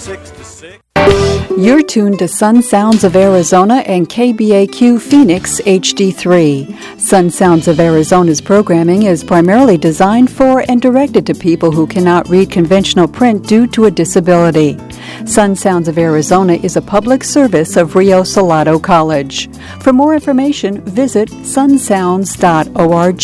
6 to 6. You're tuned to Sun Sounds of Arizona and KBAQ Phoenix HD3. Sun Sounds of Arizona's programming is primarily designed for and directed to people who cannot read conventional print due to a disability. Sun Sounds of Arizona is a public service of Rio Salado College. For more information, visit sunsounds.org.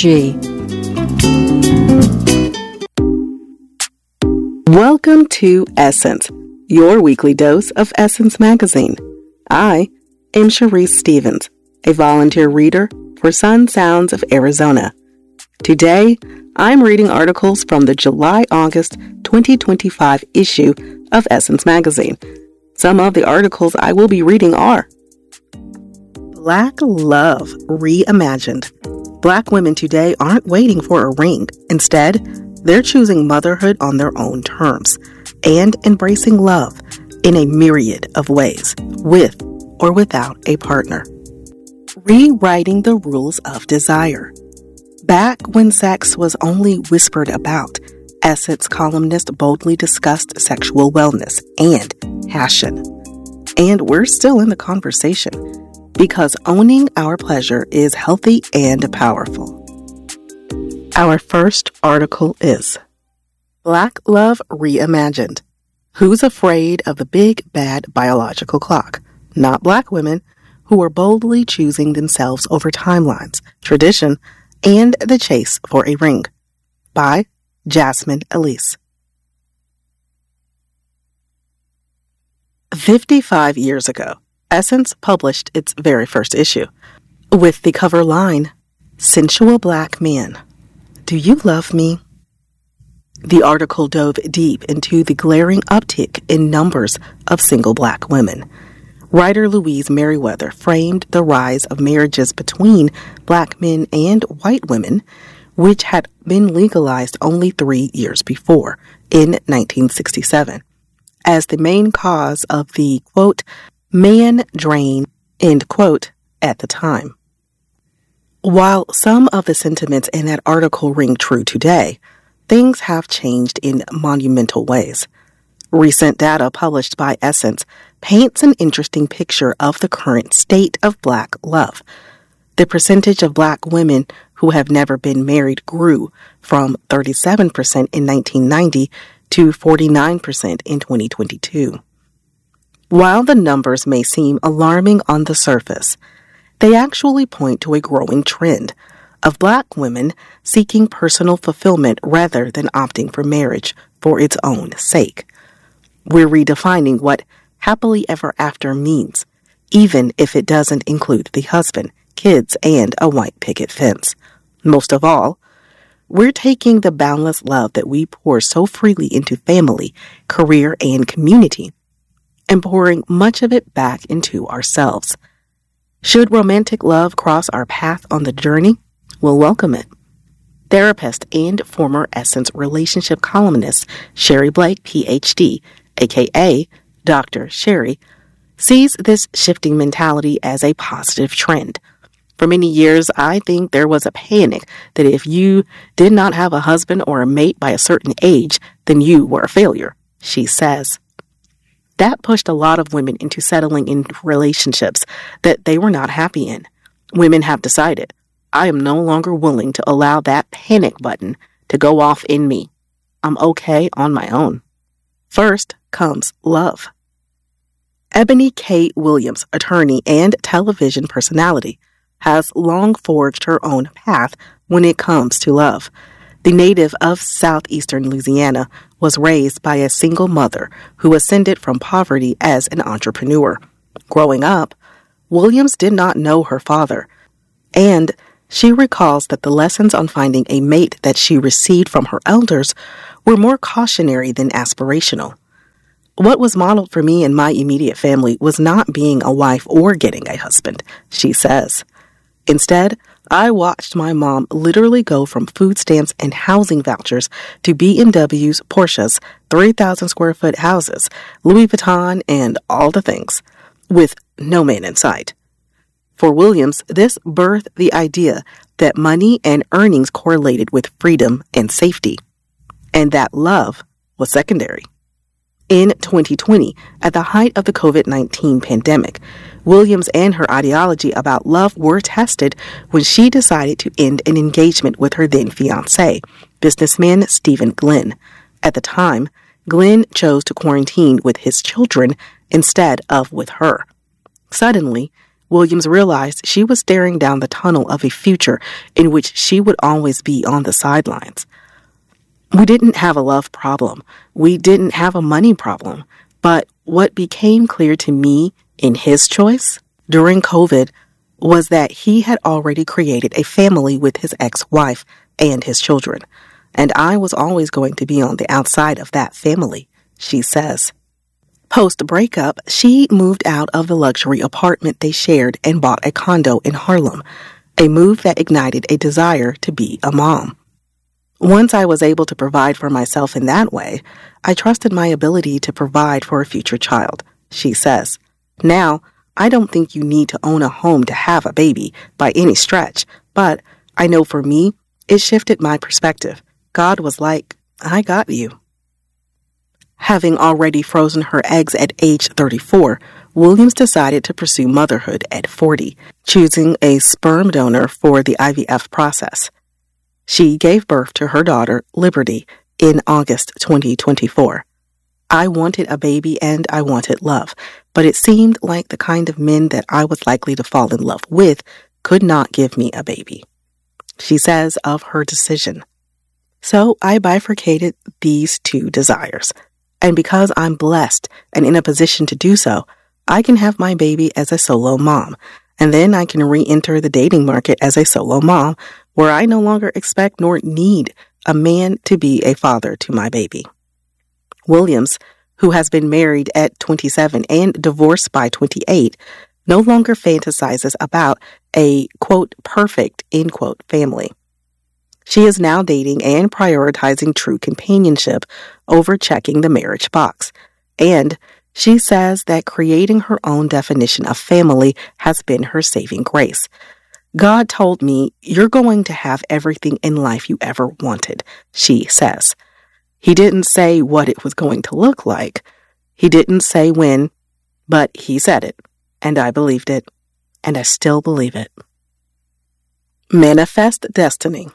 Welcome to Essence, your weekly dose of Essence Magazine. I am Sharice Stevens, a volunteer reader for Sun Sounds of Arizona. Today, I'm reading articles from the July-August 2025 issue of Essence Magazine. Some of the articles I will be reading are Black Love Reimagined. Black women today aren't waiting for a ring. Instead, they're choosing motherhood on their own terms and embracing love in a myriad of ways, with or without a partner. Rewriting the rules of desire. Back when sex was only whispered about, Essence columnist boldly discussed sexual wellness and passion. And we're still in the conversation, because owning our pleasure is healthy and powerful. Our first article is Black Love Reimagined. Who's afraid of the big, bad biological clock? Not Black women who are boldly choosing themselves over timelines, tradition, and the chase for a ring. By Jasmine Elise. 55 years ago, Essence published its very first issue with the cover line, Sensual Black Man. Do you love me? The article dove deep into the glaring uptick in numbers of single Black women. Writer Louise Meriwether framed the rise of marriages between Black men and white women, which had been legalized only 3 years before, in 1967, as the main cause of the, quote, man drain, end quote, at the time. While some of the sentiments in that article ring true today, things have changed in monumental ways. Recent data published by Essence paints an interesting picture of the current state of Black love. The percentage of Black women who have never been married grew from 37% in 1990 to 49% in 2022. While the numbers may seem alarming on the surface, they actually point to a growing trend of Black women seeking personal fulfillment rather than opting for marriage for its own sake. We're redefining what happily ever after means, even if it doesn't include the husband, kids, and a white picket fence. Most of all, we're taking the boundless love that we pour so freely into family, career, and community, and pouring much of it back into ourselves. Should romantic love cross our path on the journey, we'll welcome it. Therapist and former Essence relationship columnist Sherry Blake, Ph.D., a.k.a. Dr. Sherry, sees this shifting mentality as a positive trend. For many years, I think there was a panic that if you did not have a husband or a mate by a certain age, then you were a failure, she says. That pushed a lot of women into settling in relationships that they were not happy in. Women have decided, I am no longer willing to allow that panic button to go off in me. I'm okay on my own. First comes love. Ebony K. Williams, attorney and television personality, has long forged her own path when it comes to love. The native of southeastern Louisiana was raised by a single mother who ascended from poverty as an entrepreneur. Growing up, Williams did not know her father, and she recalls that the lessons on finding a mate that she received from her elders were more cautionary than aspirational. What was modeled for me and my immediate family was not being a wife or getting a husband, she says. Instead, I watched my mom literally go from food stamps and housing vouchers to BMWs, Porsches, 3,000 square foot houses, Louis Vuitton, and all the things, with no man in sight. For Williams, this birthed the idea that money and earnings correlated with freedom and safety, and that love was secondary. In 2020, at the height of the COVID-19 pandemic, Williams and her ideology about love were tested when she decided to end an engagement with her then fiancé, businessman Stephen Glenn. At the time, Glenn chose to quarantine with his children instead of with her. Suddenly, Williams realized she was staring down the tunnel of a future in which she would always be on the sidelines. We didn't have a love problem. We didn't have a money problem. But what became clear to me in his choice during COVID was that he had already created a family with his ex-wife and his children. And I was always going to be on the outside of that family, she says. Post-breakup, she moved out of the luxury apartment they shared and bought a condo in Harlem, a move that ignited a desire to be a mom. Once I was able to provide for myself in that way, I trusted my ability to provide for a future child, she says. Now, I don't think you need to own a home to have a baby by any stretch, but I know for me, it shifted my perspective. God was like, I got you. Having already frozen her eggs at age 34, Williams decided to pursue motherhood at 40, choosing a sperm donor for the IVF process. She gave birth to her daughter, Liberty, in August 2024. I wanted a baby and I wanted love, but it seemed like the kind of men that I was likely to fall in love with could not give me a baby. She says of her decision. So I bifurcated these two desires. And because I'm blessed and in a position to do so, I can have my baby as a solo mom, and then I can re-enter the dating market as a solo mom, where I no longer expect nor need a man to be a father to my baby. Williams, who has been married at 27 and divorced by 28, no longer fantasizes about a, quote, perfect, end quote, family. She is now dating and prioritizing true companionship over checking the marriage box. And she says that creating her own definition of family has been her saving grace. God told me, you're going to have everything in life you ever wanted, she says. He didn't say what it was going to look like. He didn't say when, but he said it. And I believed it. And I still believe it. Manifest Destiny.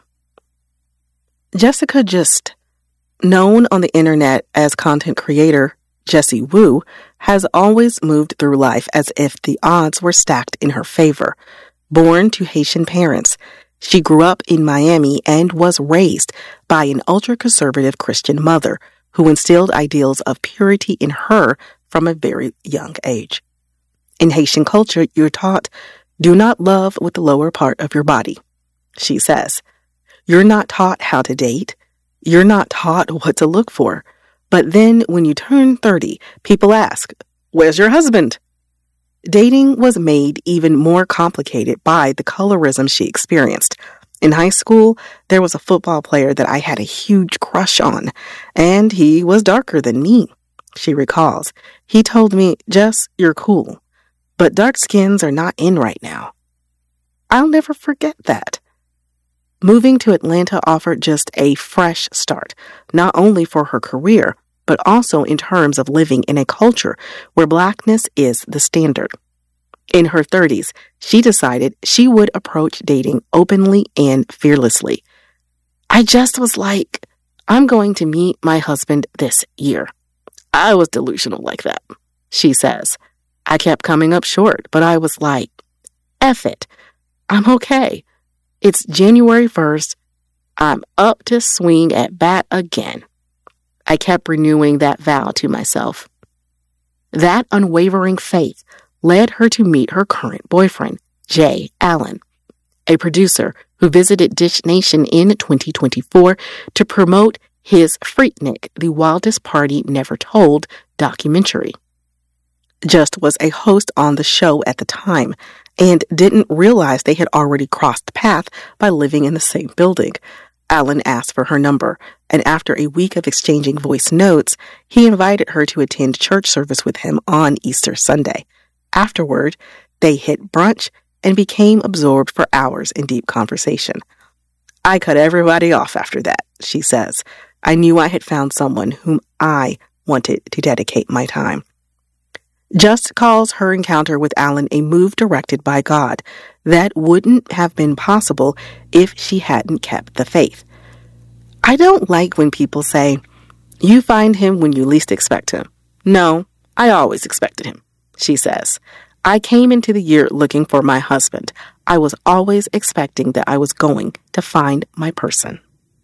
Jessica Just, known on the internet as content creator Jessie Woo, has always moved through life as if the odds were stacked in her favor. Born to Haitian parents, she grew up in Miami and was raised by an ultra-conservative Christian mother who instilled ideals of purity in her from a very young age. In Haitian culture, you're taught, do not love with the lower part of your body, she says. You're not taught how to date. You're not taught what to look for. But then when you turn 30, people ask, where's your husband? Dating was made even more complicated by the colorism she experienced. In high school, there was a football player that I had a huge crush on, and he was darker than me, she recalls. He told me, Jess, you're cool, but dark skins are not in right now. I'll never forget that. Moving to Atlanta offered just a fresh start, not only for her career, but also in terms of living in a culture where Blackness is the standard. In her 30s, she decided she would approach dating openly and fearlessly. I just was like, I'm going to meet my husband this year. I was delusional like that, she says. I kept coming up short, but I was like, F it. I'm okay. It's January 1st. I'm up to swing at bat again. I kept renewing that vow to myself. That unwavering faith led her to meet her current boyfriend, Jay Allen, a producer who visited Dish Nation in 2024 to promote his Freaknik, The Wildest Party Never Told documentary. Just was a host on the show at the time and didn't realize they had already crossed paths by living in the same building. Allen asked for her number, and after a week of exchanging voice notes, he invited her to attend church service with him on Easter Sunday. Afterward, they hit brunch and became absorbed for hours in deep conversation. I cut everybody off after that, she says. I knew I had found someone whom I wanted to dedicate my time. Just calls her encounter with Alan a move directed by God that wouldn't have been possible if she hadn't kept the faith. I don't like when people say, "You find him when you least expect him." No, I always expected him, she says. I came into the year looking for my husband. I was always expecting that I was going to find my person.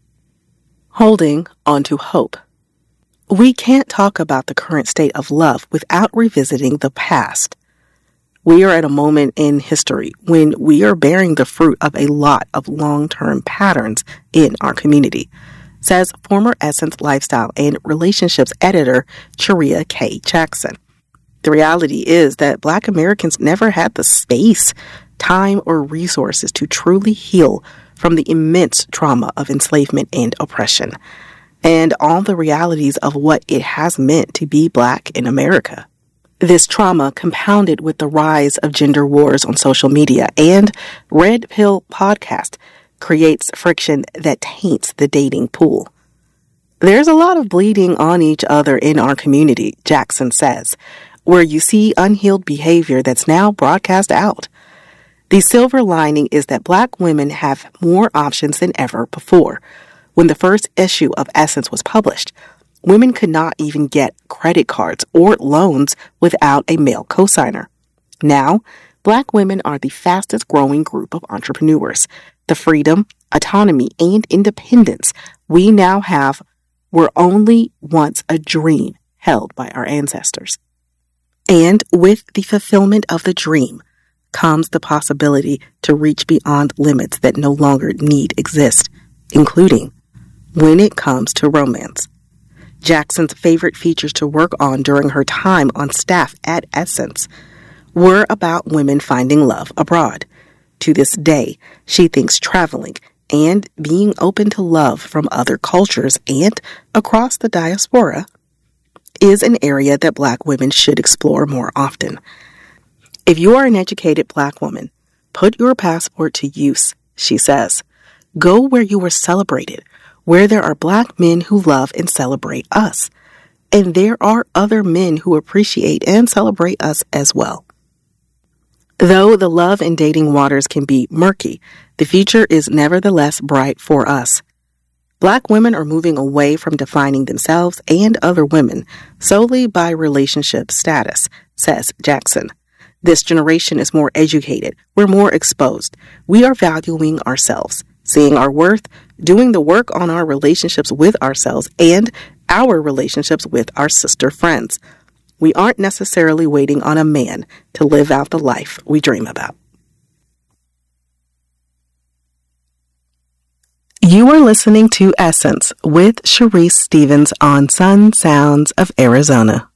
Holding on to hope. We can't talk about the current state of love without revisiting the past. We are at a moment in history when we are bearing the fruit of a lot of long-term patterns in our community, says former Essence Lifestyle and Relationships editor Sharia K. Jackson. The reality is that Black Americans never had the space, time, or resources to truly heal from the immense trauma of enslavement and oppression, and all the realities of what it has meant to be Black in America. This trauma, compounded with the rise of gender wars on social media and Red Pill podcast, creates friction that taints the dating pool. There's a lot of bleeding on each other in our community, Jackson says, where you see unhealed behavior that's now broadcast out. The silver lining is that Black women have more options than ever before. When the first issue of Essence was published, women could not even get credit cards or loans without a male cosigner. Now, Black women are the fastest growing group of entrepreneurs. The freedom, autonomy, and independence we now have were only once a dream held by our ancestors. And with the fulfillment of the dream comes the possibility to reach beyond limits that no longer need exist, including when it comes to romance. Jackson's favorite features to work on during her time on staff at Essence were about women finding love abroad. To this day, she thinks traveling and being open to love from other cultures and across the diaspora is an area that Black women should explore more often. If you are an educated Black woman, put your passport to use, she says. Go where you are celebrated, where there are Black men who love and celebrate us. And there are other men who appreciate and celebrate us as well. Though the love and dating waters can be murky, the future is nevertheless bright for us. Black women are moving away from defining themselves and other women solely by relationship status, says Jackson. This generation is more educated. We're more exposed. We are valuing ourselves, seeing our worth, doing the work on our relationships with ourselves and our relationships with our sister friends. We aren't necessarily waiting on a man to live out the life we dream about. You are listening to Essence with Sharice Stevens on Sun Sounds of Arizona.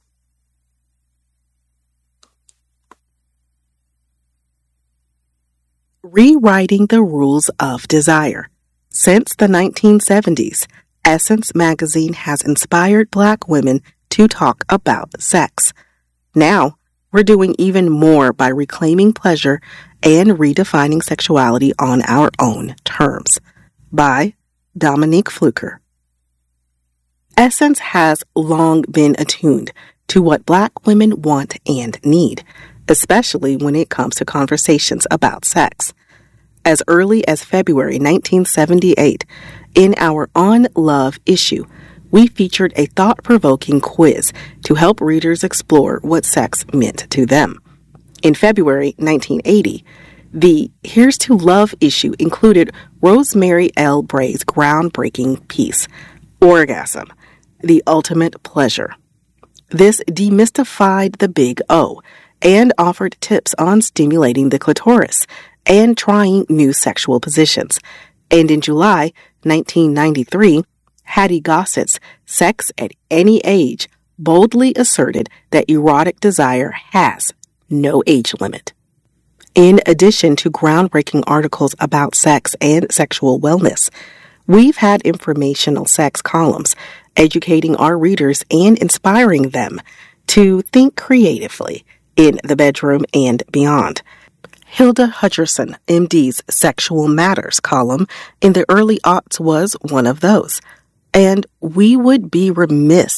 Rewriting the Rules of Desire. Since the 1970s, Essence magazine has inspired Black women to talk about sex. Now, we're doing even more by reclaiming pleasure and redefining sexuality on our own terms. By Dominique Fluker. Essence has long been attuned to what Black women want and need, especially when it comes to conversations about sex. As early as February 1978, in our On Love issue, we featured a thought-provoking quiz to help readers explore what sex meant to them. In February 1980, the Here's to Love issue included Rosemary L. Bray's groundbreaking piece, Orgasm, the Ultimate Pleasure. This demystified the big O and offered tips on stimulating the clitoris and trying new sexual positions. And in July 1993, Hattie Gossett's Sex at Any Age boldly asserted that erotic desire has no age limit. In addition to groundbreaking articles about sex and sexual wellness, we've had informational sex columns educating our readers and inspiring them to think creatively in the bedroom and beyond. Hilda Hutcherson, MD's Sexual Matters column in the early aughts was one of those. And we would be remiss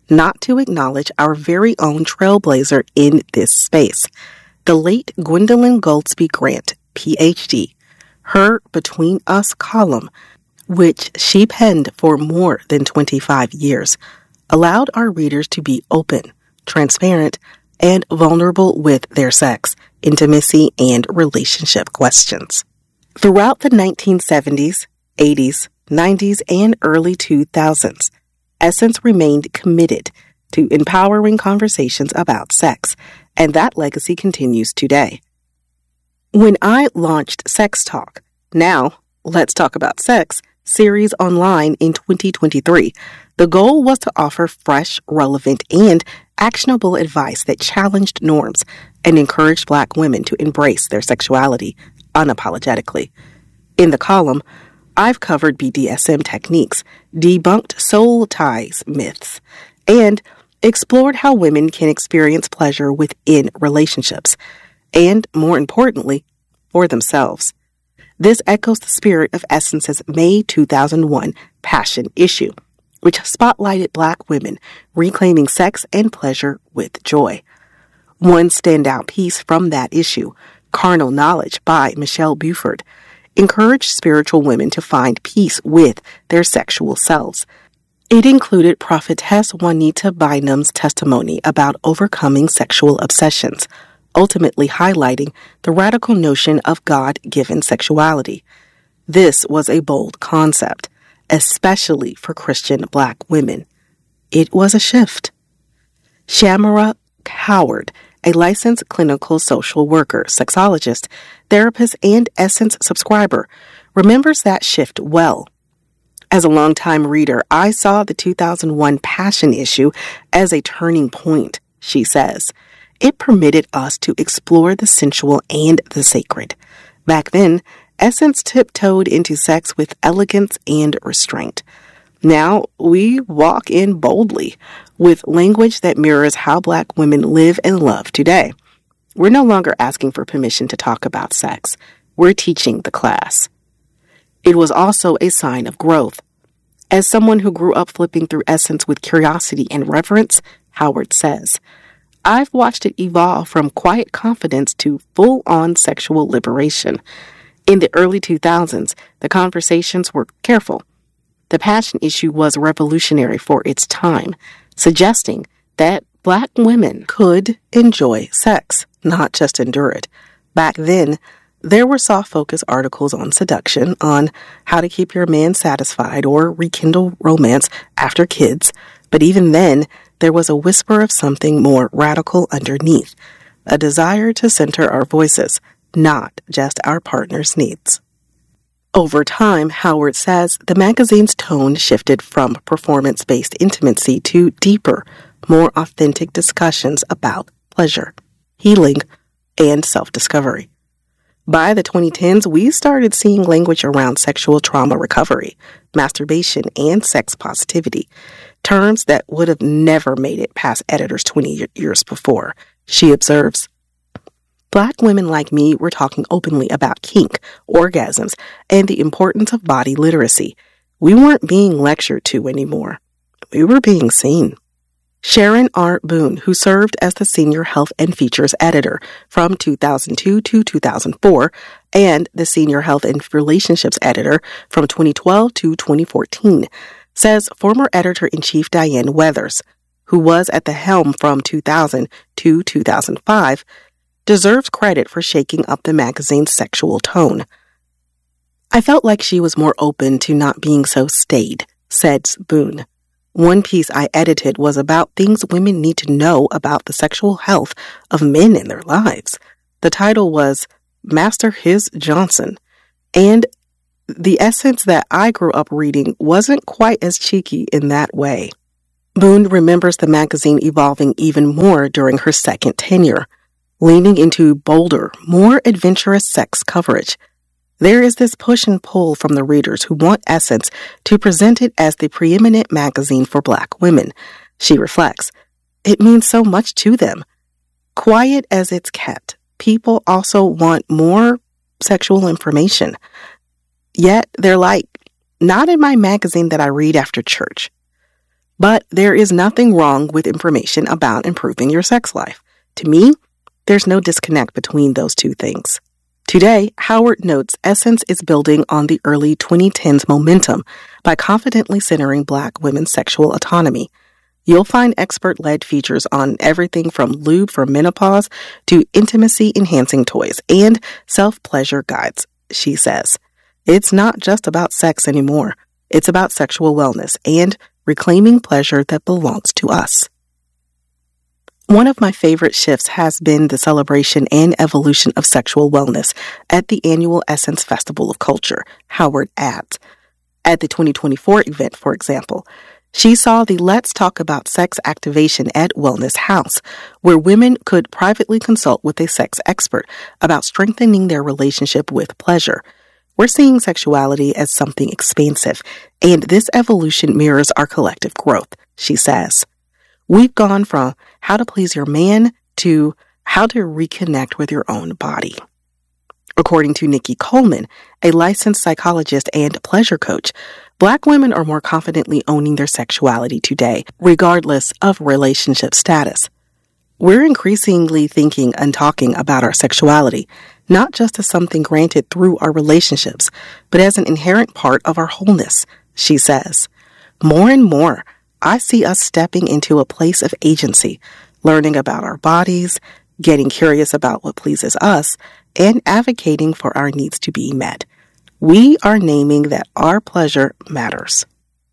not to acknowledge our very own trailblazer in this space, the late Gwendolyn Goldsby Grant, Ph.D. Her Between Us column, which she penned for more than 25 years, allowed our readers to be open, transparent, and vulnerable with their sex, intimacy, and relationship questions. Throughout the 1970s, 80s, 90s, and early 2000s, Essence remained committed to empowering conversations about sex, and that legacy continues today. When I launched Sex Talk, Now Let's Talk About Sex, series online in 2023, the goal was to offer fresh, relevant, and actionable advice that challenged norms and encouraged Black women to embrace their sexuality unapologetically. In the column, I've covered BDSM techniques, debunked soul ties myths, and explored how women can experience pleasure within relationships, and, more importantly, for themselves. This echoes the spirit of Essence's May 2001 Passion issue, which spotlighted Black women reclaiming sex and pleasure with joy. One standout piece from that issue, Carnal Knowledge by Michelle Buford, encouraged spiritual women to find peace with their sexual selves. It included Prophetess Juanita Bynum's testimony about overcoming sexual obsessions, ultimately highlighting the radical notion of God-given sexuality. This was a bold concept, especially for Christian Black women. It was a shift. Shamara Howard, a licensed clinical social worker, sexologist, therapist, and Essence subscriber, remembers that shift well. As a longtime reader, I saw the 2001 Passion issue as a turning point, she says. It permitted us to explore the sensual and the sacred. Back then, Essence tiptoed into sex with elegance and restraint. Now, we walk in boldly, with language that mirrors how Black women live and love today. We're no longer asking for permission to talk about sex. We're teaching the class. It was also a sign of growth. As someone who grew up flipping through Essence with curiosity and reverence, Howard says, I've watched it evolve from quiet confidence to full-on sexual liberation. In the early 2000s, the conversations were careful. The Passion issue was revolutionary for its time, suggesting that Black women could enjoy sex, not just endure it. Back then, there were soft-focus articles on seduction, on how to keep your man satisfied or rekindle romance after kids, but even then, there was a whisper of something more radical underneath, a desire to center our voices, not just our partner's needs. Over time, Howard says, the magazine's tone shifted from performance-based intimacy to deeper, more authentic discussions about pleasure, healing, and self-discovery. By the 2010s, we started seeing language around sexual trauma recovery, masturbation, and sex positivity, terms that would have never made it past editors 20 years before. She observes, Black women like me were talking openly about kink, orgasms, and the importance of body literacy. We weren't being lectured to anymore. We were being seen. Sharon R. Boone, who served as the senior health and features editor from 2002 to 2004 and the senior health and relationships editor from 2012 to 2014, says former editor-in-chief Diane Weathers, who was at the helm from 2000 to 2005, deserves credit for shaking up the magazine's sexual tone. I felt like she was more open to not being so staid, says Boone. One piece I edited was about things women need to know about the sexual health of men in their lives. The title was Master His Johnson, and the Essence that I grew up reading wasn't quite as cheeky in that way. Boone remembers the magazine evolving even more during her second tenure, leaning into bolder, more adventurous sex coverage. There is this push and pull from the readers who want Essence to present it as the preeminent magazine for Black women. She reflects, it means so much to them. Quiet as it's kept, people also want more sexual information. Yet they're like, not in my magazine that I read after church. But there is nothing wrong with information about improving your sex life. To me, there's no disconnect between those two things. Today, Howard notes Essence is building on the early 2010s momentum by confidently centering Black women's sexual autonomy. You'll find expert-led features on everything from lube for menopause to intimacy-enhancing toys and self-pleasure guides, she says. It's not just about sex anymore. It's about sexual wellness and reclaiming pleasure that belongs to us. One of my favorite shifts has been the celebration and evolution of sexual wellness at the annual Essence Festival of Culture, Howard adds. At the 2024 event, for example, she saw the Let's Talk About Sex activation at Wellness House, where women could privately consult with a sex expert about strengthening their relationship with pleasure. We're seeing sexuality as something expansive, and this evolution mirrors our collective growth, she says. We've gone from how to please your man to how to reconnect with your own body. According to Nikki Coleman, a licensed psychologist and pleasure coach, Black women are more confidently owning their sexuality today, regardless of relationship status. We're increasingly thinking and talking about our sexuality, not just as something granted through our relationships, but as an inherent part of our wholeness, she says. More and more, I see us stepping into a place of agency, learning about our bodies, getting curious about what pleases us, and advocating for our needs to be met. We are naming that our pleasure matters.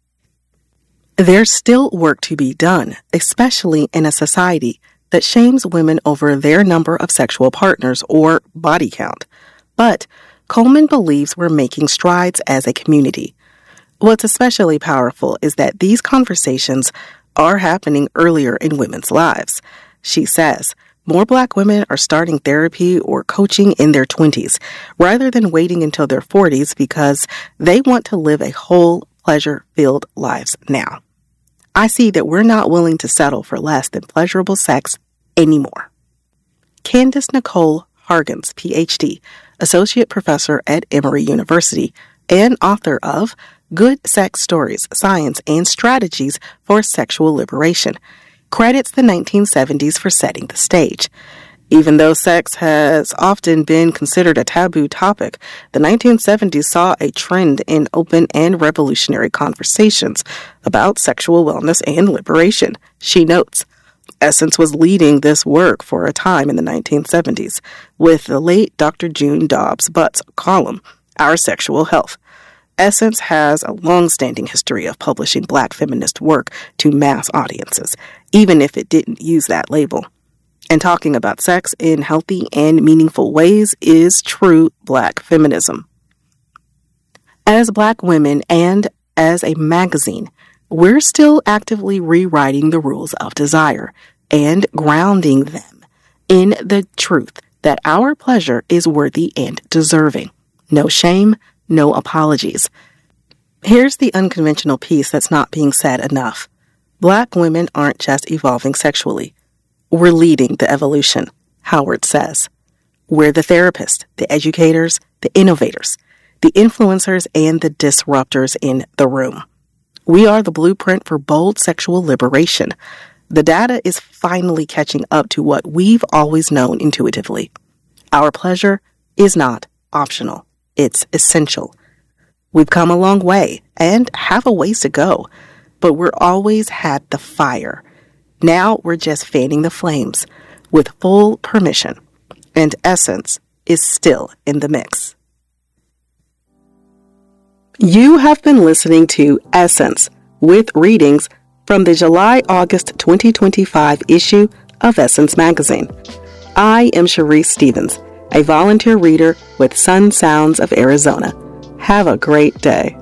There's still work to be done, especially in a society that shames women over their number of sexual partners or body count. But Coleman believes we're making strides as a community. What's especially powerful is that these conversations are happening earlier in women's lives. She says, more Black women are starting therapy or coaching in their 20s rather than waiting until their 40s because they want to live a whole, pleasure-filled lives now. I see that we're not willing to settle for less than pleasurable sex anymore. Candace Nicole Hargens, Ph.D., Associate Professor at Emory University, and author of Good Sex Stories, Science, and Strategies for Sexual Liberation, credits the 1970s for setting the stage. Even though sex has often been considered a taboo topic, the 1970s saw a trend in open and revolutionary conversations about sexual wellness and liberation. She notes, Essence was leading this work for a time in the 1970s with the late Dr. June Dobbs Butt's column, Our Sexual Health. Essence has a long-standing history of publishing Black feminist work to mass audiences, even if it didn't use that label. And talking about sex in healthy and meaningful ways is true Black feminism. As Black women and as a magazine, we're still actively rewriting the rules of desire and grounding them in the truth that our pleasure is worthy and deserving. No shame, no apologies. Here's the unconventional piece that's not being said enough. Black women aren't just evolving sexually. We're leading the evolution, Howard says. We're the therapists, the educators, the innovators, the influencers, and the disruptors in the room. We are the blueprint for bold sexual liberation. The data is finally catching up to what we've always known intuitively. Our pleasure is not optional. It's essential. We've come a long way and have a ways to go, but we're always had the fire. Now we're just fanning the flames with full permission, and Essence is still in the mix. You have been listening to Essence with readings from the July-August 2025 issue of Essence Magazine. I am Sharice Stevens, a volunteer reader with Sun Sounds of Arizona. Have a great day.